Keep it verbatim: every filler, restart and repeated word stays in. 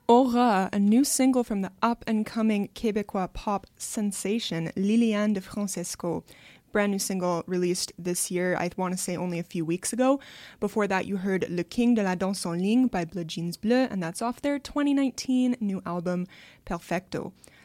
Aura, a new single from the up-and-coming Québécois pop sensation Liliane de Francesco. Brand new single released this year, I want to say only a few weeks ago. Before that, you heard Le King de la Danse en Ligne by Bleu Jeans Bleu, and that's off their twenty nineteen new album, Perfecto.